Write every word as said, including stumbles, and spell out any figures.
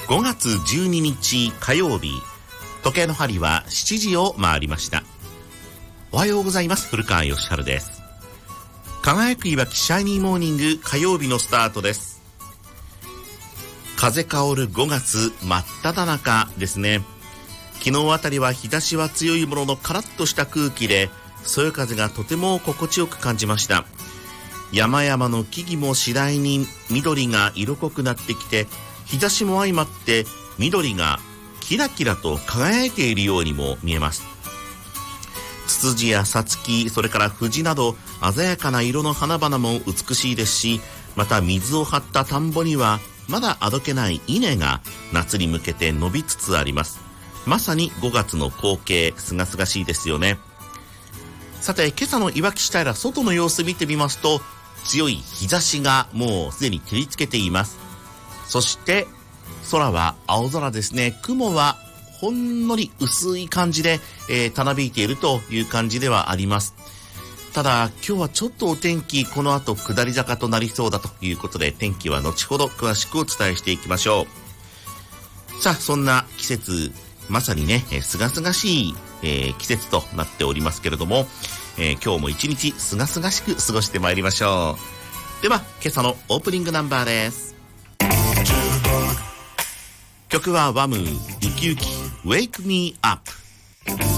ごがつじゅうににち火曜日、時計の針はしちじを回りました。おはようございます。古川義晴です。輝くいわきシャイニーモーニング火曜日のスタートです。風香るごがつ真っ只中ですね。昨日あたりは日差しは強いもののカラッとした空気で、そよ風がとても心地よく感じました。山々の木々も次第に緑が色濃くなってきて、日差しも相まって緑がキラキラと輝いているようにも見えます。ツツジやサツキ、それから藤など鮮やかな色の花々も美しいですし、また水を張った田んぼにはまだあどけない稲が夏に向けて伸びつつあります。まさにごがつの光景、すがすがしいですよね。さて、今朝のいわき市平、外の様子見てみますと、強い日差しがもうすでに照りつけています。そして空は青空ですね。雲はほんのり薄い感じで、えー、たなびいているという感じではあります。ただ今日はちょっとお天気この後下り坂となりそうだということで、天気は後ほど詳しくお伝えしていきましょう。さあ、そんな季節、まさにね、すがすがしい、えー、季節となっておりますけれども、えー、今日も一日すがすがしく過ごしてまいりましょう。では今朝のオープニングナンバーです。曲はワムウキウキ Wake Me Up。